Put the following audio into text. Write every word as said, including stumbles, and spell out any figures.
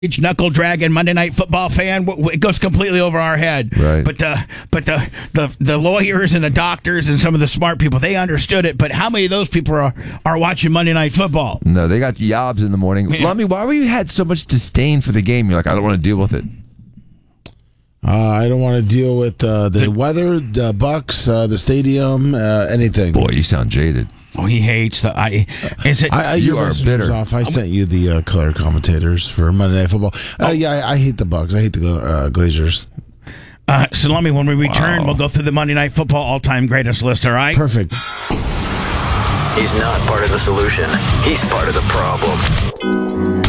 knuckle dragging Monday Night Football fan, it goes completely over our head. Right. But the but the, the the lawyers and the doctors and some of the smart people, they understood it. But how many of those people are are watching Monday Night Football? No, they got yobs in the morning. Yeah. Lummy, why were you had so much disdain for the game? You're like, I don't want to deal with it. Uh, I don't want to deal with uh, the weather, the Bucks, uh, the stadium, uh, anything. Boy, you sound jaded. Oh, he hates the. I. Is it? I, I, You your are message bitter. was Off. I sent you the uh, color commentators for Monday Night Football. Uh, Oh. Yeah, I, I hate the Bucks. I hate the uh, Glazers. Uh, Salami, when we return, Wow. we'll go through the Monday Night Football all-time greatest list. All right. Perfect. He's not part of the solution. He's part of the problem.